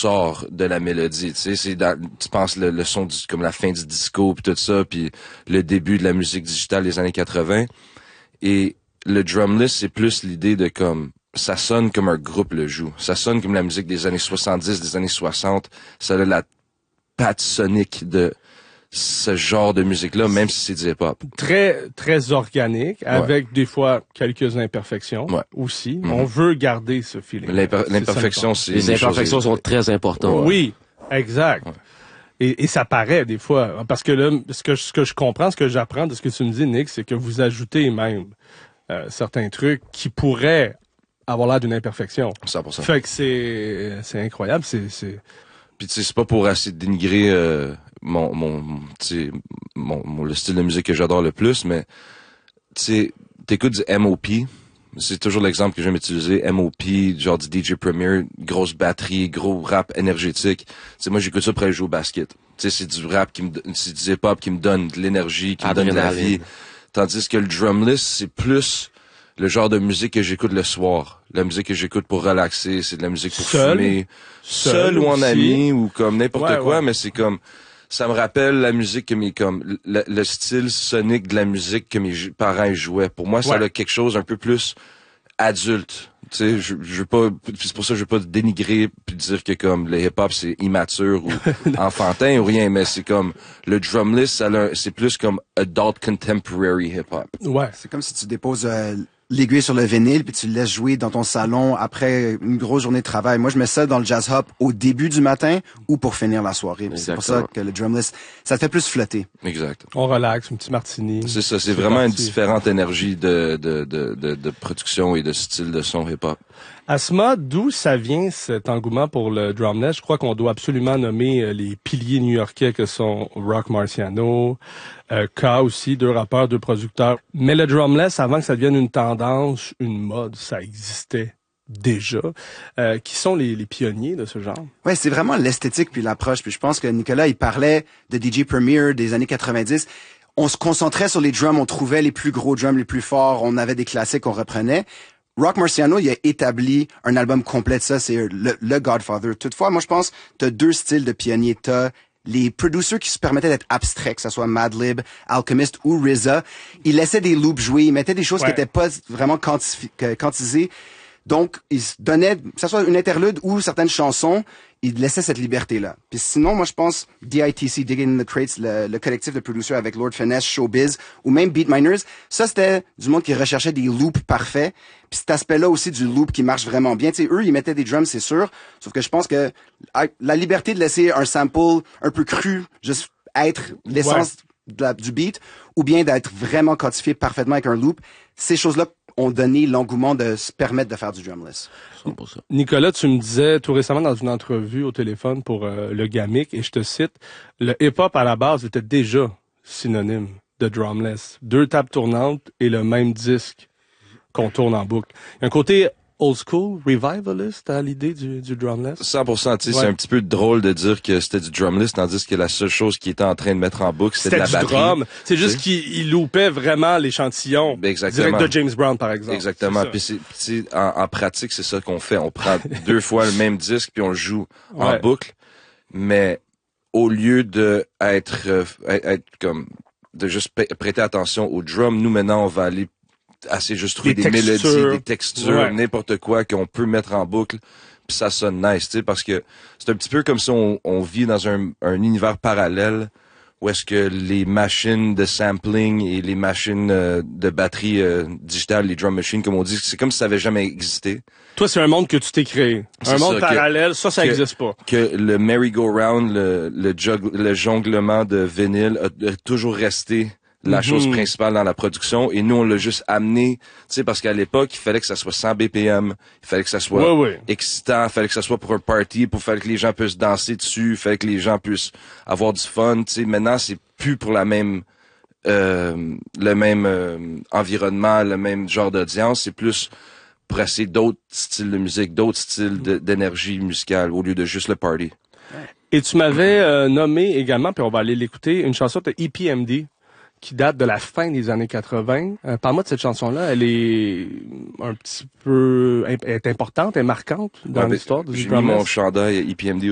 sort de la mélodie. Tu sais, tu penses le son comme la fin du disco puis tout ça, puis le début de la musique digitale des années 80. Et le drumless, c'est plus l'idée de comme ça sonne comme un groupe le joue. Ça sonne comme la musique des années 70, des années 60. Ça a la patte sonique de ce genre de musique-là, même si c'est du hip-hop. Très, très organique, avec des fois quelques imperfections aussi. On veut garder ce feeling. L'imperfection, c'est les imperfections sont très importantes. Oui, exact. Et ça paraît des fois, parce que là, ce que je comprends, ce que j'apprends de ce que tu me dis, Nick, c'est que vous ajoutez même certains trucs qui pourraient avoir l'air d'une imperfection. 100%. Fait que c'est incroyable, c'est... Puis tu sais, c'est pas pour essayer de dénigrer le style de musique que j'adore le plus, mais tu sais, t'écoutes du M.O.P., c'est toujours l'exemple que j'aime utiliser, M.O.P., genre du DJ Premier, grosse batterie, gros rap énergétique. Tu sais, moi j'écoute ça pour aller jouer au basket. Tu sais, c'est du rap c'est du hip-hop qui me donne de l'énergie, qui me donne de la vie. Tandis que le drumless, c'est plus le genre de musique que j'écoute le soir. La musique que j'écoute pour relaxer, c'est de la musique pour fumer. Seul ou en ami, ou comme n'importe quoi, mais c'est comme, ça me rappelle la musique que le style sonique de la musique que mes parents jouaient. Pour moi, ça a quelque chose un peu plus adulte. Tu sais, je veux pas, c'est pour ça que je veux pas dénigrer puis dire que comme le hip-hop c'est immature ou enfantin ou rien, mais c'est comme le drumless, c'est plus comme adult contemporary hip-hop. Ouais. C'est comme si tu déposes l'aiguille sur le vinyle puis tu le laisses jouer dans ton salon après une grosse journée de travail. Moi, je mets ça dans le jazz hop au début du matin ou pour finir la soirée. C'est pour ça que le drumless, ça te fait plus flotter. Exact. On relaxe, un petit martini. C'est ça, c'est vraiment une différente énergie de production et de style de son hip-hop. Asma, d'où ça vient cet engouement pour le drumless? Je crois qu'on doit absolument nommer les piliers new-yorkais que sont Rock Marciano, K aussi, 2 rappeurs, 2 producteurs. Mais le drumless, avant que ça devienne une tendance, une mode, ça existait déjà. Qui sont les pionniers de ce genre? Ouais, c'est vraiment l'esthétique puis l'approche. Puis je pense que Nicolas, il parlait de DJ Premier des années 90. On se concentrait sur les drums, on trouvait les plus gros drums, les plus forts, on avait des classiques qu'on reprenait. Rock Marciano, il a établi un album complet de ça, c'est le Godfather. Toutefois, moi je pense t'as 2 styles de pionniers. T'as les producers qui se permettaient d'être abstraits, que ce soit Madlib, Alchemist ou RZA. Ils laissaient des loops jouer, ils mettaient des choses qui étaient pas vraiment quantisées. Donc, ils se donnaient, que ce soit une interlude ou certaines chansons, ils laissaient cette liberté-là. Puis sinon, moi, je pense DITC, Digging in the Crates, le collectif de producers avec Lord Finesse, Showbiz, ou même Beatminers, ça, c'était du monde qui recherchait des loops parfaits. Puis cet aspect-là aussi du loop qui marche vraiment bien. Tu sais, eux, ils mettaient des drums, c'est sûr. Sauf que je pense que la liberté de laisser un sample un peu cru, juste être l'essence du beat, ou bien d'être vraiment quantifié parfaitement avec un loop, ces choses-là ont donné l'engouement de se permettre de faire du drumless. Nicolas, tu me disais tout récemment dans une entrevue au téléphone pour le Gamic, et je te cite, le hip-hop à la base était déjà synonyme de drumless. 2 tables tournantes et le même disque qu'on tourne en boucle. Il y a un côté old school, revivalist à l'idée du drumless? 100%, tu sais, c'est un petit peu drôle de dire que c'était du drumless, tandis que la seule chose qu'il était en train de mettre en boucle, c'était de la batterie. Drum. C'est juste qu'il loupait vraiment l'échantillon. Direct de James Brown, par exemple. Exactement. Puis en pratique, c'est ça qu'on fait. On prend 2 fois le même disque puis on le joue en boucle. Mais au lieu de être comme, de juste prêter attention au drum, nous maintenant, on va aller juste trouver des mélodies, des textures, n'importe quoi qu'on peut mettre en boucle, puis ça sonne nice, tu sais, parce que c'est un petit peu comme si on vit dans un univers parallèle où est-ce que les machines de sampling et les machines de batterie digitale, les drum machines, comme on dit, c'est comme si ça avait jamais existé. Toi, c'est un monde que tu t'es créé. Un monde parallèle, ça existe pas. Que le merry-go-round, le jonglement de vinyle a toujours resté la chose principale dans la production, et nous on l'a juste amené, tu sais, parce qu'à l'époque il fallait que ça soit 100 BPM, il fallait que ça soit excitant, il fallait que ça soit pour un party, pour faire que les gens puissent danser dessus, il fallait que les gens puissent avoir du fun, tu sais. Maintenant c'est plus pour le même environnement, le même genre d'audience, c'est plus pour essayer d'autres styles de musique, d'autres styles d'énergie musicale au lieu de juste le party. Et tu m'avais nommé également, puis on va aller l'écouter, une chanson de EPMD qui date de la fin des années 80. Parle-moi de cette chanson-là. Elle est un petit peu... Elle est importante, elle est marquante dans l'histoire du drumless. J'ai mis mon chandail EPMD